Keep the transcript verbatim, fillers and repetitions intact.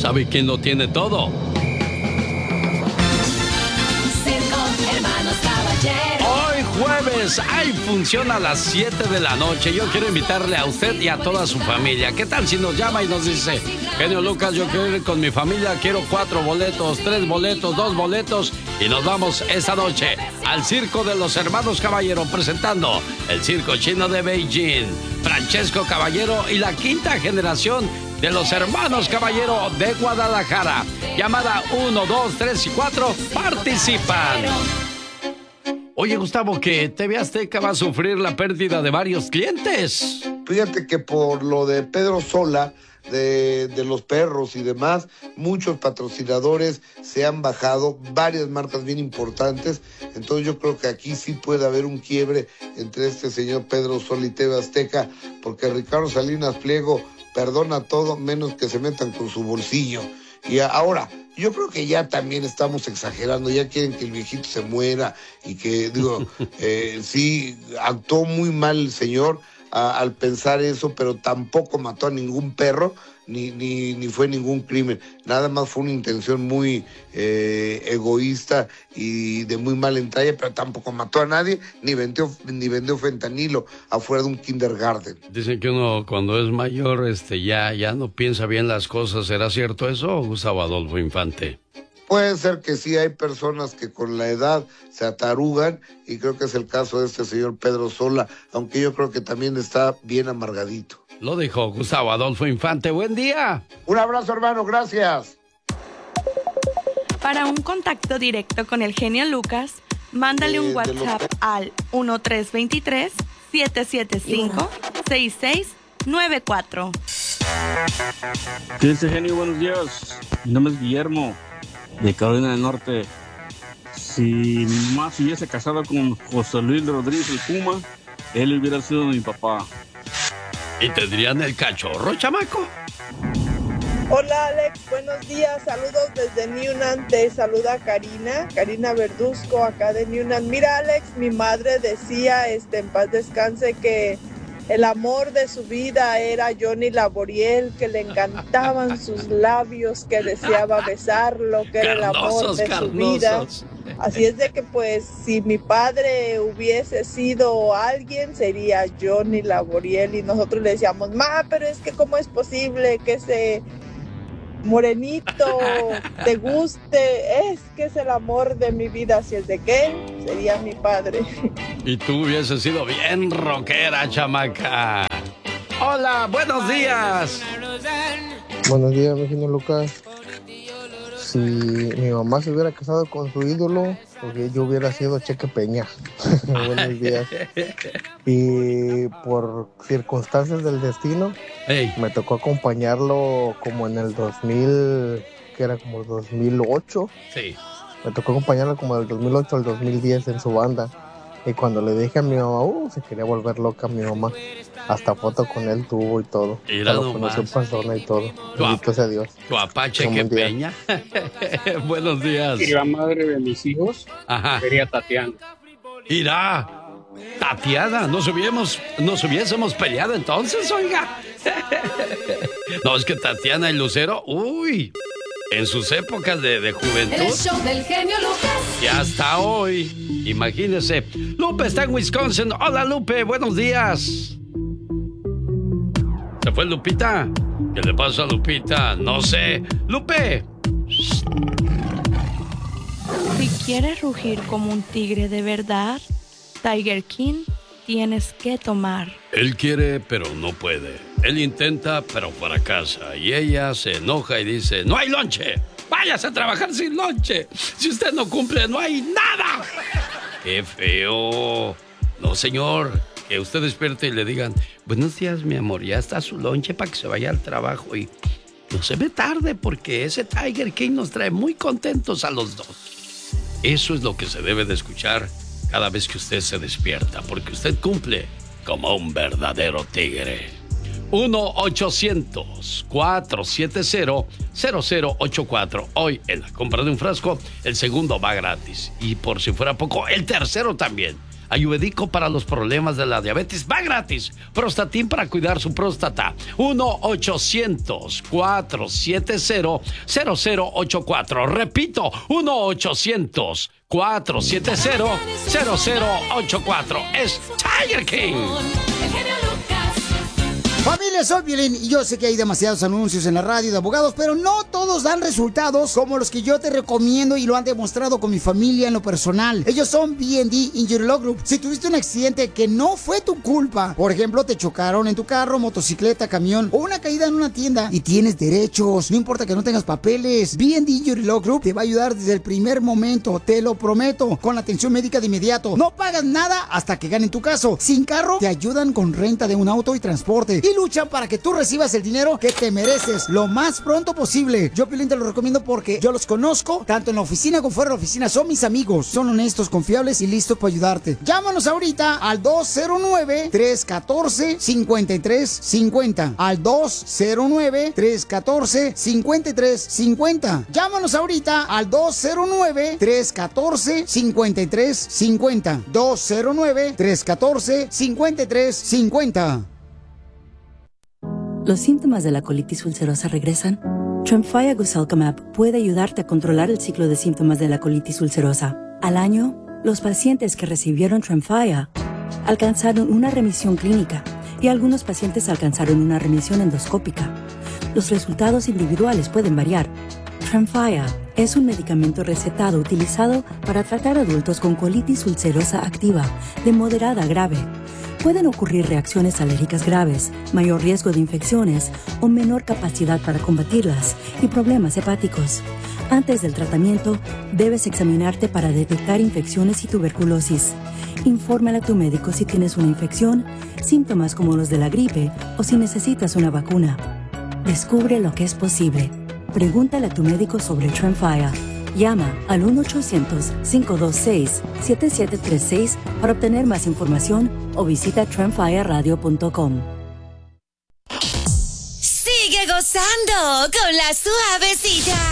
¿Sabe quién lo tiene todo? Hoy jueves hay función a las siete de la noche. Yo quiero invitarle a usted y a toda su familia. ¿Qué tal si nos llama y nos dice: genio Lucas, yo quiero ir con mi familia, quiero cuatro boletos, tres boletos, dos boletos, y nos vamos esta noche al Circo de los Hermanos Caballero, presentando el Circo Chino de Beijing, Francesco Caballero y la quinta generación de los Hermanos Caballero de Guadalajara? Llamada uno, dos, tres y cuatro participan. Oye, Gustavo, que T V Azteca va a sufrir la pérdida de varios clientes. Fíjate que por lo de Pedro Sola, de, de los perros y demás, muchos patrocinadores se han bajado, varias marcas bien importantes. Entonces yo creo que aquí sí puede haber un quiebre entre este señor Pedro Sola y T V Azteca, porque Ricardo Salinas Pliego perdona todo menos que se metan con su bolsillo. Y ahora, yo creo que ya también estamos exagerando, ya quieren que el viejito se muera y que, digo, eh, sí, actuó muy mal el señor a, al pensar eso, pero tampoco mató a ningún perro, ni, ni, ni fue ningún crimen. Nada más fue una intención muy eh, egoísta y de muy mala entraña, pero tampoco mató a nadie, ni vendió, ni vendió fentanilo afuera de un kindergarten. Dicen que uno cuando es mayor este, ya, ya no piensa bien las cosas. ¿Será cierto eso, Gustavo Adolfo Infante? Puede ser que sí, hay personas que con la edad se atarugan, y creo que es el caso de este señor Pedro Sola, aunque yo creo que también está bien amargadito. Lo dijo Gustavo Adolfo Infante. Buen día. Un abrazo, hermano, gracias. Para un contacto directo con el genio Lucas, mándale un WhatsApp al uno tres dos tres, siete siete cinco, seis seis nueve cuatro. ¿Qué dice, genio? Buenos días. Mi nombre es Guillermo, de Carolina del Norte. Si mi mamá se hubiese casado con José Luis Rodríguez el Puma, él hubiera sido mi papá. ¿Y tendrían el cachorro, chamaco? Hola, Alex, buenos días, saludos desde Newnan, te saluda Karina, Karina Verduzco, acá de Newnan. Mira, Alex, mi madre decía, este, en paz descanse, que el amor de su vida era Johnny Laboriel, que le encantaban sus labios, que deseaba besarlo, que era el amor de su vida. Así es de que, pues, si mi padre hubiese sido alguien, sería Johnny Laboriel, y nosotros le decíamos: ma, pero es que cómo es posible que ese morenito te guste, es que es el amor de mi vida. Así es de que sería mi padre. Y tú hubieses sido bien rockera, chamaca. Hola, buenos días. Buenos días, mi genio Lucas. Si mi mamá se hubiera casado con su ídolo, porque yo hubiera sido Cheque Peña. Buenos días. Y por circunstancias del destino, hey, me tocó acompañarlo como en el dos mil, que era como el dos mil ocho. Sí. Me tocó acompañarlo como del dos mil ocho al dos mil diez en su banda. Y cuando le dije a mi mamá, uh, se quería volver loca mi mamá. Hasta foto con él tuvo y todo. Mira, lo conoció en persona y todo. Bendito sea Dios. Tu Apache que Peña. Buenos días. Y la madre de mis hijos, ajá, sería Tatiana. Irá. Tatiana, nos hubiésemos, nos hubiésemos peleado entonces, oiga. No, es que Tatiana y Lucero, uy, en sus épocas de, de juventud. El show del genio Lucas. Y hasta hoy, imagínese. Lupe está en Wisconsin. Hola, Lupe, buenos días. ¿Se fue Lupita? ¿Qué le pasa a Lupita? No sé. ¡Lupe! Si quieres rugir como un tigre de verdad, Tiger King, tienes que tomar. Él quiere, pero no puede. Él intenta, pero fracasa. Y ella se enoja y dice: ¡no hay lonche! ¡Váyase a trabajar sin lonche! Si usted no cumple, no hay nada. ¡Qué feo! No, señor. Que usted despierte y le digan: buenos días, mi amor, ya está su lonche para que se vaya al trabajo y no se ve tarde, porque ese Tiger King nos trae muy contentos a los dos. Eso es lo que se debe de escuchar cada vez que usted se despierta, porque usted cumple como un verdadero tigre. uno ochocientos, cuatrocientos setenta, cero cero ocho cuatro. Hoy, en la compra de un frasco, el segundo va gratis. Y por si fuera poco, el tercero también. Ayurvédico para los problemas de la diabetes. Va gratis. Prostatín para cuidar su próstata. uno ochocientos, cuatrocientos setenta, cero cero ochenta y cuatro. Repito, uno ochocientos, cuatrocientos setenta, cero cero ochenta y cuatro. Es Tiger King. Familia, soy Piolín y yo sé que hay demasiados anuncios en la radio de abogados, pero no todos dan resultados como los que yo te recomiendo y lo han demostrado con mi familia en lo personal. Ellos son B and D Injury Law Group. Si tuviste un accidente que no fue tu culpa, por ejemplo, te chocaron en tu carro, motocicleta, camión o una caída en una tienda y tienes derechos, no importa que no tengas papeles, B and D Injury Law Group te va a ayudar desde el primer momento, te lo prometo, con la atención médica de inmediato. No pagas nada hasta que ganen tu caso. Sin carro, te ayudan con renta de un auto y transporte. Y luchan para que tú recibas el dinero que te mereces lo más pronto posible. Yo, Piolín, te lo recomiendo porque yo los conozco, tanto en la oficina como fuera de la oficina. Son mis amigos, son honestos, confiables y listos para ayudarte. Llámanos ahorita al dos cero nueve, tres uno cuatro, cinco tres cinco cero. Al dos cero nueve, tres uno cuatro, cinco tres cinco cero. Llámanos ahorita al dos cero nueve, tres uno cuatro, cinco tres cinco cero. dos cero nueve, tres uno cuatro, cinco tres cinco cero. ¿Los síntomas de la colitis ulcerosa regresan? Tremfya Guselkumab puede ayudarte a controlar el ciclo de síntomas de la colitis ulcerosa. Al año, los pacientes que recibieron Tremfya alcanzaron una remisión clínica y algunos pacientes alcanzaron una remisión endoscópica. Los resultados individuales pueden variar. Tremfya es un medicamento recetado utilizado para tratar adultos con colitis ulcerosa activa de moderada a grave. Pueden ocurrir reacciones alérgicas graves, mayor riesgo de infecciones o menor capacidad para combatirlas y problemas hepáticos. Antes del tratamiento, debes examinarte para detectar infecciones y tuberculosis. Infórmale a tu médico si tienes una infección, síntomas como los de la gripe o si necesitas una vacuna. Descubre lo que es posible. Pregúntale a tu médico sobre Tremfya. Llama al uno ochocientos, cinco dos seis, siete siete tres seis para obtener más información o visita tremfya radio punto com. Sigue gozando con la suavecita.